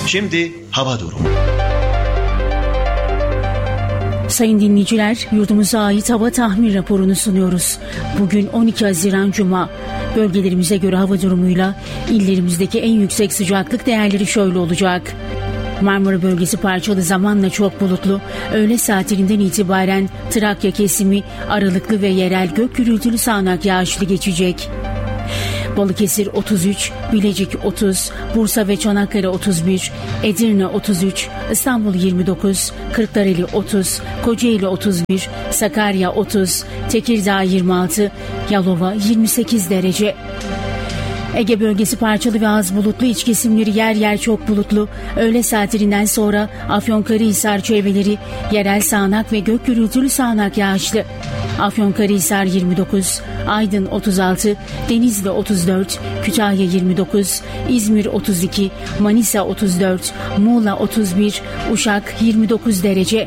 Şimdi hava durumu. Sayın dinleyiciler, yurdumuza ait hava tahmin raporunu sunuyoruz. Bugün 12 Haziran Cuma. Bölgelerimize göre hava durumuyla illerimizdeki en yüksek sıcaklık değerleri şöyle olacak. Marmara bölgesi parçalı, zamanla çok bulutlu. Öğle saatlerinden itibaren Trakya kesimi aralıklı ve yerel gök gürültülü sağanak yağışlı geçecek. Balıkesir 33, Bilecik 30, Bursa ve Çanakkale 31, Edirne 33, İstanbul 29, Kırklareli 30, Kocaeli 31, Sakarya 30, Tekirdağ 26, Yalova 28 derece. Ege bölgesi parçalı ve az bulutlu, iç kesimleri yer yer çok bulutlu. Öğle saatlerinden sonra Afyonkarahisar çevreleri yerel sağanak ve gök gürültülü sağanak yağışlı. Afyonkarahisar 29, Aydın 36, Denizli 34, Kütahya 29, İzmir 32, Manisa 34, Muğla 31, Uşak 29 derece.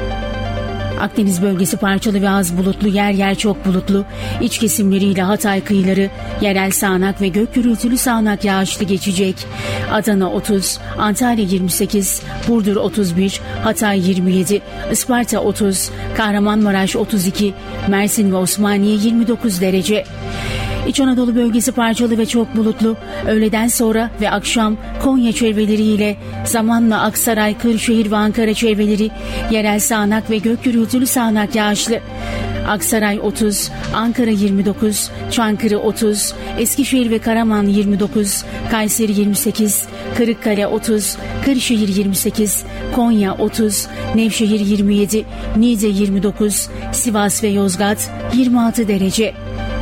Akdeniz bölgesi parçalı ve az bulutlu, yer yer çok bulutlu. İç kesimleriyle Hatay kıyıları yerel sağanak ve gök gürültülü sağanak yağışlı geçecek. Adana 30, Antalya 28, Burdur 31, Hatay 27, Isparta 30, Kahramanmaraş 32, Mersin ve Osmaniye 29 derece. İç Anadolu bölgesi parçalı ve çok bulutlu. Öğleden sonra ve akşam Konya çevreleriyle zamanla Aksaray, Kırşehir ve Ankara çevreleri yerel sağanak ve gök gürültülü sağanak yağışlı. Aksaray 30, Ankara 29, Çankırı 30, Eskişehir ve Karaman 29, Kayseri 28, Kırıkkale 30, Kırşehir 28, Konya 30, Nevşehir 27, Niğde 29, Sivas ve Yozgat 26 derece.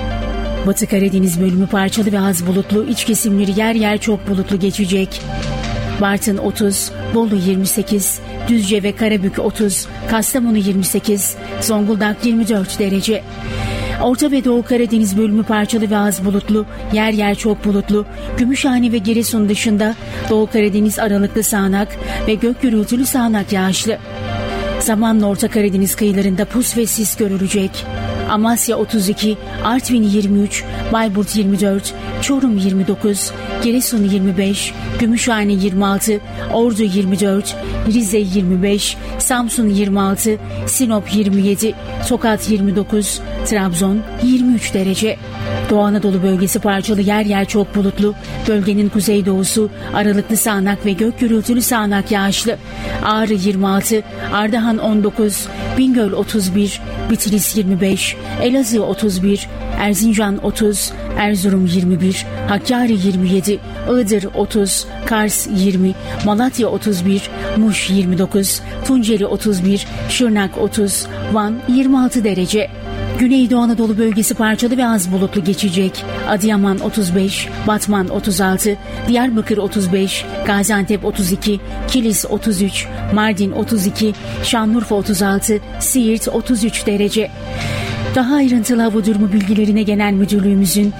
Batı Karadeniz bölümü parçalı ve az bulutlu, iç kesimleri yer yer çok bulutlu geçecek. Bartın 30, Bolu 28, Düzce ve Karabük 30, Kastamonu 28, Zonguldak 24 derece. Orta ve Doğu Karadeniz bölümü parçalı ve az bulutlu, yer yer çok bulutlu. Gümüşhane ve Giresun dışında Doğu Karadeniz aralıklı sağanak ve gök gürültülü sağanak yağışlı. Zamanla Orta Karadeniz kıyılarında pus ve sis görülecek. Amasya 32, Artvin 23, Bayburt 24, Çorum 29, Giresun 25, Gümüşhane 26, Ordu 24, Rize 25, Samsun 26, Sinop 27, Tokat 29, Trabzon 23 derece. Doğu Anadolu bölgesi parçalı, yer yer çok bulutlu. Bölgenin kuzeydoğusu aralıklı sağanak ve gök gürültülü sağanak yağışlı. Ağrı 26, Ardahan 19, Bingöl 31, Bitlis 25, Elazığ 31, Erzincan 30, Erzurum 21, Hakkari 27, Iğdır 30, Kars 20, Malatya 31, Muş 29, Tunceli 31, Şırnak 30, Van 26 derece. Güneydoğu Anadolu bölgesi parçalı ve az bulutlu geçecek. Adıyaman 35, Batman 36, Diyarbakır 35, Gaziantep 32, Kilis 33, Mardin 32, Şanlıurfa 36, Siirt 33 derece. Daha ayrıntılı hava durumu bilgilerine Genel Müdürlüğümüzün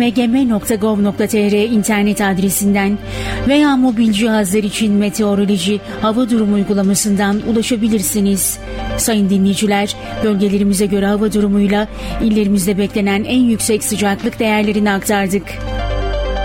mgm.gov.tr internet adresinden veya mobil cihazlar için meteoroloji hava durumu uygulamasından ulaşabilirsiniz. Sayın dinleyiciler, bölgelerimize göre hava durumuyla illerimizde beklenen en yüksek sıcaklık değerlerini aktardık.